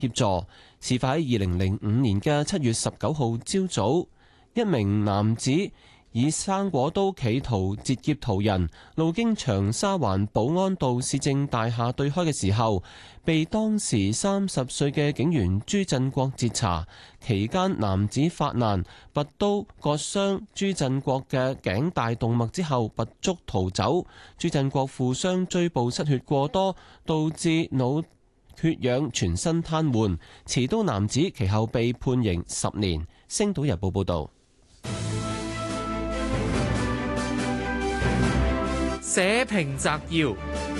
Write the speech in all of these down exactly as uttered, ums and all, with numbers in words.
協助。事發喺二零零五年嘅七月十九號朝早，一名男子以生果刀企圖截劫途人，路經長沙灣寶安道市政大廈對開嘅時候，被當時三十歲嘅警員朱振國截查。期間男子發難，拔刀割傷朱振國嘅頸大動脈之後拔足逃走。朱振國負傷椎部失血過多，導致腦缺氧，全身癱瘓。持刀男子其後被判刑十年。星島日報報道。 社評摘要：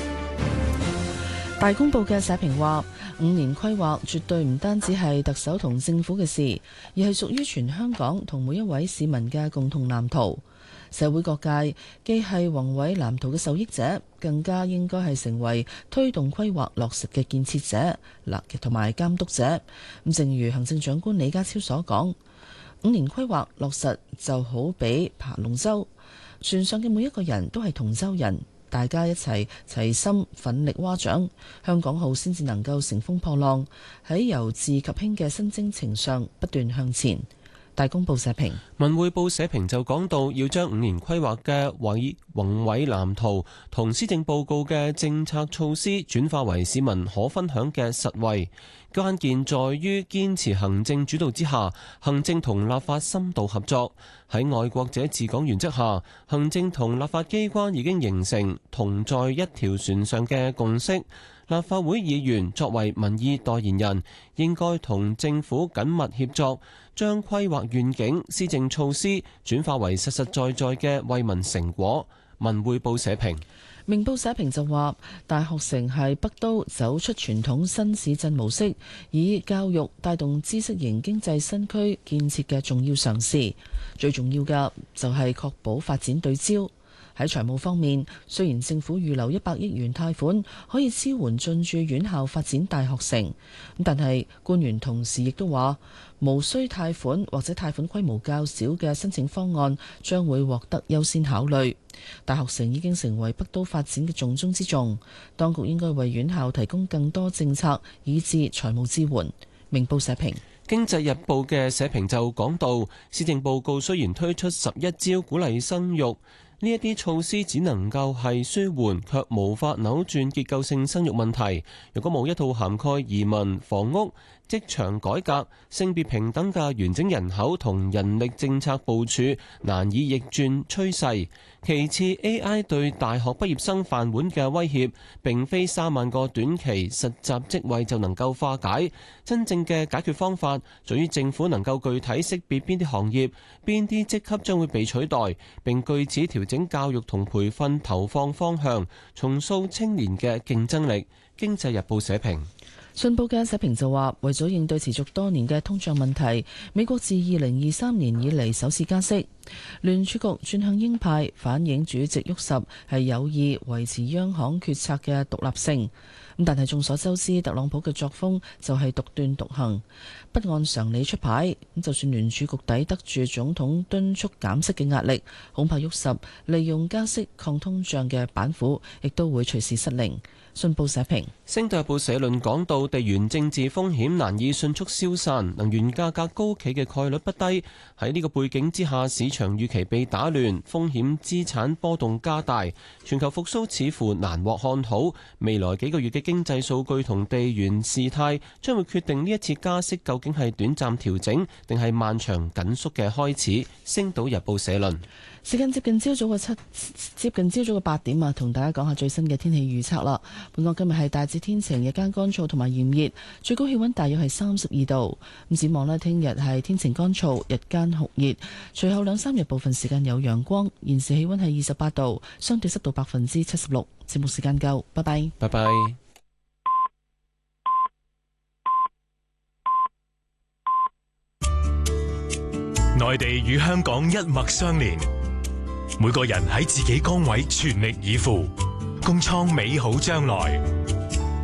大公報嘅社評話，五年規劃絕對唔單止係特首同政府嘅事，而係屬於全香港同每一位市民嘅共同藍圖。社會各界既係宏偉藍圖嘅受益者，更加應該係成為推動規劃落實嘅建設者、嗱同埋監督者。咁正如行政長官李家超所講，五年規劃落實就好比爬龍舟。船上嘅每一個人都係同舟人，大家一齊齊心奮力划槳，香港號先至能夠乘風破浪，喺由治及興嘅新征程上不斷向前。大公報社評。 文匯報社評就講到，要將五年規劃嘅偉宏偉藍圖同施政報告嘅政策措施轉化為市民可分享嘅實惠，關鍵在於堅持行政主導之下，行政同立法深度合作。喺愛國者治港原則下，行政同立法機關已經形成同在一條船上嘅共識。立法會議員作為民意代言人，應該同政府緊密協作，將規劃願景、施政措施轉化為實實在在嘅惠民成果。文匯報社評。 明報社評就話，大學城係北都走出傳統新市鎮模式，以教育帶動知識型經濟新區建設嘅重要嘗試。最重要嘅就係確保發展對焦。喺財務方面，雖然政府預留一百億元貸款可以支援進駐院校發展大學城，但係官員同時亦都話，無需貸款或者貸款規模較少嘅申請方案將會獲得優先考慮。大學城已經成為北都發展嘅重中之重，當局應該為院校提供更多政策以至財務支援。明報社評。 經濟日報嘅社評就講到，施政報告雖然推出十一招鼓勵生育，呢一啲措施只能夠係舒緩，卻無法扭轉結構性生育問題。如果冇一套涵蓋移民、房屋、職場改革、性別平等嘅完整人口同人力政策部署，難以逆轉趨勢。其次 ，A I 對大學畢業生飯碗嘅威脅，並非三萬個短期實習職位就能夠化解。真正嘅解決方法，在於政府能夠具體識別邊啲行業、邊啲職級將會被取代，並據此調整教育同培訓投放方向，重塑青年嘅競爭力。經濟日報社評。 信報嘅社評就話，為咗應對持續多年嘅通脹問題，美國自二零二三年以嚟首次加息，聯儲局轉向鷹派，反映主席沃什係有意維持央行決策嘅獨立性。咁但係眾所周知，特朗普嘅作風就係獨斷獨行，不按常理出牌。咁就算聯儲局抵得住總統敦促減息嘅壓力，恐怕沃什利用加息抗通脹嘅板斧，亦都會隨時失靈。信報社評。 星島日報社論講到，地緣政治風險難以迅速消散，能源價格高企嘅概率不低。喺呢個背景之下，市場預期被打亂，風險資產波動加大，全球復甦似乎難獲看好。未來幾個月嘅經濟數據同地緣事態將會決定呢一次加息究竟係短暫調整，定係漫長緊縮嘅開始。星島日報社論。 時間接近朝早嘅七，接近朝早嘅八點啊，同大家講下最新嘅天氣預測啦。本港今日係大致天晴，日間乾燥同埋炎熱，最高氣溫大約係三十二度。咁展望呢，聽日係天晴乾燥，日間酷熱，隨後兩三日部分時間有陽光。現時氣溫係二十八度，相對濕度百分之七十六。節目時間夠，拜拜。 拜拜。 內地與香港一脈相連，每個人喺自己崗位全力以赴，共創美好將來。